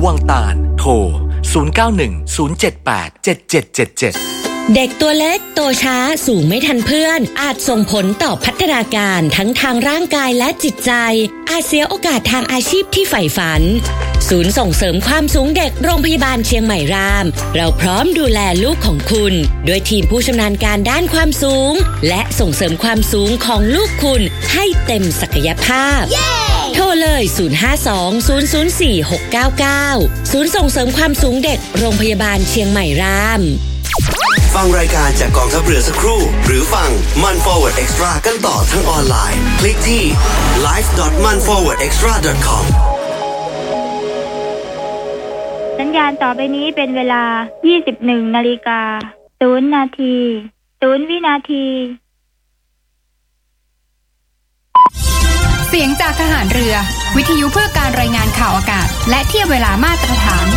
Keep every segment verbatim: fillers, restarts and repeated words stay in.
วังตาลโทรศูนย์ เก้า หนึ่ง ศูนย์ เจ็ด แปด เจ็ด เจ็ด เจ็ด เจ็ดเด็กตัวเล็กโตช้าสูงไม่ทันเพื่อนอาจส่งผลต่อพัฒนาการทั้งทางร่างกายและจิตใจอาจเสียโอกาสทางอาชีพที่ใฝ่ฝันศูนย์ส่งเสริมความสูงเด็กโรงพยาบาลเชียงใหม่รามเราพร้อมดูแลลูกของคุณด้วยทีมผู้ชำนาญการด้านความสูงและส่งเสริมความสูงของลูกคุณให้เต็มศักยภาพ yeah! โทรเลยศูนย์ ห้า สอง ศูนย์ ศูนย์ สี่ หก เก้า เก้าศูนย์ส่งเสริมความสูงเด็กโรงพยาบาลเชียงใหม่รามฟังรายการจากกองทัพเรือสักครู่หรือฟังมัน Forward Extra กันต่อทั้งออนไลน์คลิกที่ ไลฟ์ ดอท มัน ฟอร์เวิร์ด เอ็กซ์ตร้า ดอท คอมสัญญาณต่อไปนี้เป็นเวลา ยี่สิบเอ็ด นาฬิกา ศูนย์ นาที ศูนย์ วินาทีเสียงจากทหารเรือวิทยุเพื่อการรายงานข่าวอากาศและเทียบเวลามาตรฐาน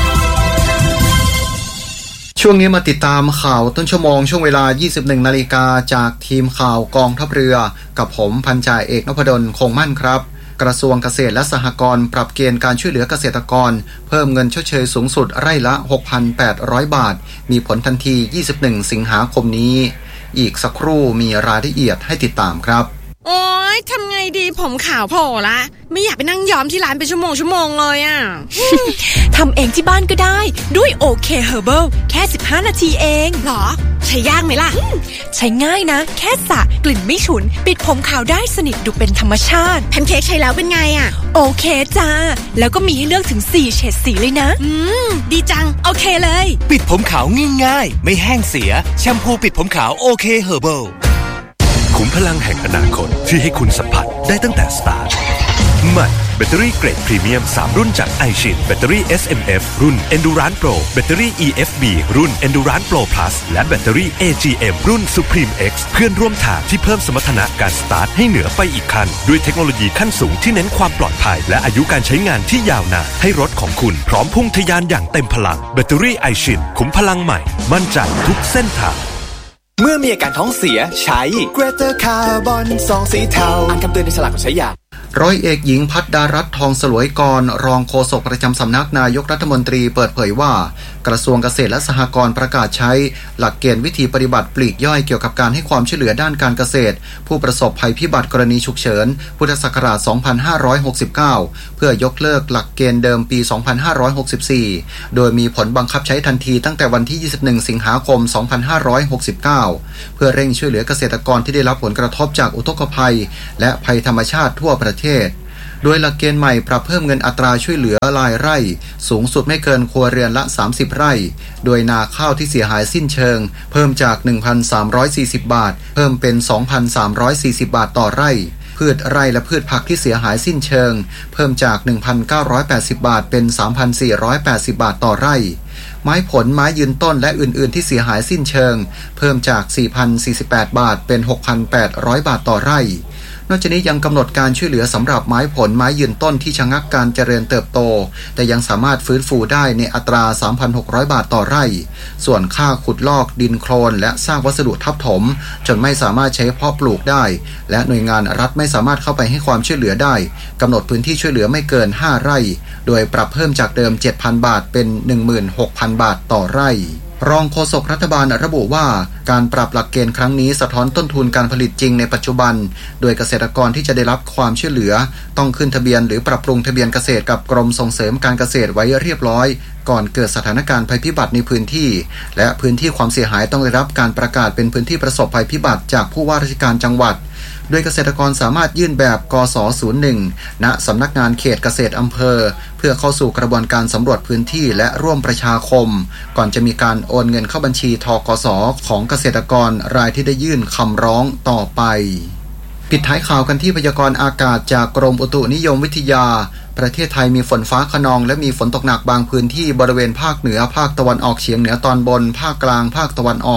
ช่วงนี้มาติดตามข่าวต้นชั่วโมงช่วงเวลา ยี่สิบเอ็ด นาฬิกาจากทีมข่าวกองทัพเรือกับผมพันจ่าเอกนพดลคงมั่นครับกระทรวงเกษตรและสหกรณ์ปรับเกณฑ์การช่วยเหลือเกษตรกรเพิ่มเงินชดเชยสูงสุดไร่ละ หกพันแปดร้อย บาทมีผลทันที ยี่สิบเอ็ด สิงหาคมนี้อีกสักครู่มีรายละเอียดให้ติดตามครับโอ๊ยทำไงดีผมขาวโผล่ละไม่อยากไปนั่งย้อมที่ร้านเป็นชั่วโมงชั่วโมงเลยอ่ะทำเองที่บ้านก็ได้ด้วยโอเคเฮอร์เบิลแค่สิบห้านาทีเองหรอใช้ยากไหมล่ะใช้ง่ายนะแค่สระกลิ่นไม่ฉุนปิดผมขาวได้สนิทดูเป็นธรรมชาติแพนเค้กใช้แล้วเป็นไงอ่ะโอเคจ้าแล้วก็มีให้เลือกถึงสี่เฉดสีเลยนะอืมดีจังโอเคเลยปิดผมขาวง่ายๆไม่แห้งเสียแชมพูปิดผมขาวโอเคเฮอร์เบิลขุมพลังแห่งอนาคตที่ให้คุณสัมผัสได้ตั้งแต่สตาร์ทใหม่แบตเตอรี่เกรดพรีเมียมสามรุ่นจาก iShin แบตเตอรี่ เอส เอ็ม เอฟ รุ่น Endurance Pro แบตเตอรี่ อี เอฟ บี รุ่น Endurance Pro Plus และแบตเตอรี่ เอ จี เอ็ม รุ่น Supreme X เพื่อนร่วมทางที่เพิ่มสมรรถนะการสตาร์ทให้เหนือไปอีกขั้นด้วยเทคโนโลยีขั้นสูงที่เน้นความปลอดภัยและอายุการใช้งานที่ยาวนานให้รถของคุณพร้อมพุ่งทะยานอย่างเต็มพลังแบตเตอรี่ iShin ขุมพลังใหม่มั่นใจทุกเส้นทางเมื่อมีอาการท้องเสียใช้ Greater Carbon ซองสีเทาอ่านคำเตือนในฉลากก่อนใช้ยาร้อยเอกหญิงภัทรดารัตน์ทองสลวยกรรองโฆษกประจำสำนักนายกรัฐมนตรีเปิดเผยว่ากระทรวงเกษตรและสหกรณ์ประกาศใช้หลักเกณฑ์วิธีปฏิบัติปลีกย่อยเกี่ยวกับการให้ความช่วยเหลือด้านการเกษตรผู้ประสบภัยพิบัติกรณีฉุกเฉินพุทธศักราชสองพันห้าร้อยหกสิบเก้าเพื่อยกเลิกหลักเกณฑ์เดิมปีสองพันห้าร้อยหกสิบสี่โดยมีผลบังคับใช้ทันทีตั้งแต่วันที่ยี่สิบเอ็ดสิงหาคมสองพันห้าร้อยหกสิบเก้าเพื่อเร่งช่วยเหลือเกษตรกรที่ได้รับผลกระทบจากอุทกภัยและภัยธรรมชาติทั่วประเทศโดยหลักเกณฑ์ใหม่ปรับเพิ่มเงินอัตราช่วยเหลือรายไร่สูงสุดไม่เกินครัวเรือนละสามสิบไร่โดยนาข้าวที่เสียหายสิ้นเชิงเพิ่มจาก หนึ่งพันสามร้อยสี่สิบ บาทเพิ่มเป็น สองพันสามร้อยสี่สิบ บาทต่อไร่พืชไร่และพืชผักที่เสียหายสิ้นเชิงเพิ่มจาก หนึ่งพันเก้าร้อยแปดสิบ บาทเป็น สามพันสี่ร้อยแปดสิบ บาทต่อไร่ไม้ผลไม้ยืนต้นและอื่นๆที่เสียหายสิ้นเชิงเพิ่มจาก สี่พันสี่สิบแปด บาทเป็น หกพันแปดร้อย บาทต่อไร่นอกจากนี้ยังกำหนดการช่วยเหลือสำหรับไม้ผลไม้ยืนต้นที่ชะงักการเจริญเติบโตแต่ยังสามารถฟื้นฟูได้ในอัตรา สามพันหกร้อย บาทต่อไร่ส่วนค่าขุดลอกดินโคลนและสร้างวัสดุทับถมจนไม่สามารถใช้เพาะปลูกได้และหน่วยงานรัฐไม่สามารถเข้าไปให้ความช่วยเหลือได้กำหนดพื้นที่ช่วยเหลือไม่เกินห้าไร่โดยปรับเพิ่มจากเดิม เจ็ดพัน บาทเป็น หนึ่งหมื่นหกพัน บาทต่อไร่รองโฆษกรัฐบาลระบุว่าการปรับหลักเกณฑ์ครั้งนี้สะท้อนต้นทุนการผลิตจริงในปัจจุบันโดยเกษตรกรที่จะได้รับความช่วยเหลือต้องขึ้นทะเบียนหรือปรับปรุงทะเบียนเกษตรกับกรมส่งเสริมการเกษตรไว้เรียบร้อยก่อนเกิดสถานการณ์ภัยพิบัติในพื้นที่และพื้นที่ความเสียหายต้องได้รับการประกาศเป็นพื้นที่ประสบภัยพิบัติจากผู้ว่าราชการจังหวัดโดยเกษตรกรสามารถยื่นแบบกส ศูนย์หนึ่ง ณ สำนักงานเขตเกษตรอำเภอเพื่อเข้าสู่กระบวนการสำรวจพื้นที่และร่วมประชาคมก่อนจะมีการโอนเงินเข้าบัญชีธกสของเกษตรกรรายที่ได้ยื่นคำร้องต่อไปปิดท้ายข่าวกันที่พยากรณ์อากาศจากกรมอุตุนิยมวิทยาประเทศไทยมีฝนฟ้าคะนองและมีฝนตกหนักบางพื้นที่บริเวณภาคเหนือภาคตะวันออกเฉียงเหนือตอนบนภาคกลางภาคตะวันออก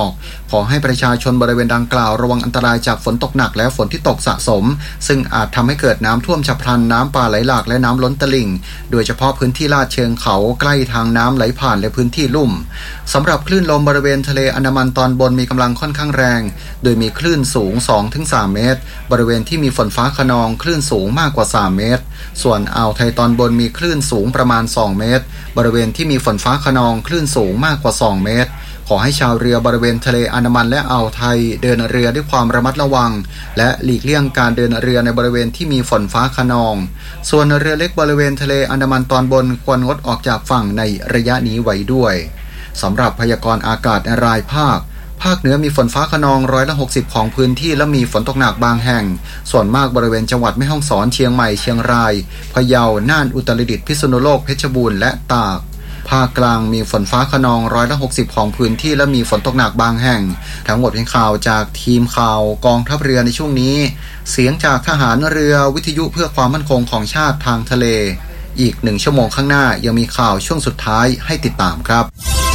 ขอให้ประชาชนบริเวณดังกล่าวระวังอันตรายจากฝนตกหนักและฝนที่ตกสะสมซึ่งอาจทำให้เกิดน้ำท่วมฉับพลันน้ำป่าไหลหลากและน้ำล้นตลิ่งโดยเฉพาะพื้นที่ลาดเชิงเขาใกล้ทางน้ำไหลผ่านและพื้นที่ลุ่มสำหรับคลื่นลมบริเวณทะเลอันดามันตอนบนมีกำลังค่อนข้างแรงโดยมีคลื่นสูง สองถึงสาม เมตรบริเวณที่มีฝนฟ้าคะนองคลื่นสูงมากกว่าสามเมตรส่วนอ่าวไทยตอนบนมีคลื่นสูงประมาณสองเมตรบริเวณที่มีฝนฟ้าคะนองคลื่นสูงมากกว่าสองเมตรขอให้ชาวเรือบริเวณทะเลอันดามันและอ่าวไทยเดินเรือด้วยความระมัดระวังและหลีกเลี่ยงการเดินเรือในบริเวณที่มีฝนฟ้าคะนองส่วนเรือเล็กบริเวณทะเลอันดามันตอนบนควรงดออกจากฝั่งในระยะนี้ไว้ด้วยสำหรับพยากรณ์อากาศในรายภาคภาคเหนือมีฝนฟ้าคะนองร้อยละหกสิบของพื้นที่และมีฝนตกหนักบางแห่งส่วนมากบริเวณจังหวัดแม่ฮ่องสอนเชียงใหม่เชียงรายพะเยาน่านอุตรดิตถ์พิษณุโลกเพชรบูรณ์และตากภาคกลางมีฝนฟ้าคะนองร้อยละหกสิบของพื้นที่และมีฝนตกหนักบางแห่งทั้งหมดเป็นข่าวจากทีมข่าวกองทัพเรือในช่วงนี้เสียงจากทหารเรือวิทยุเพื่อความมั่นคงของชาติทางทะเลอีกหนึ่งชั่วโมงข้างหน้ายังมีข่าวช่วงสุดท้ายให้ติดตามครับ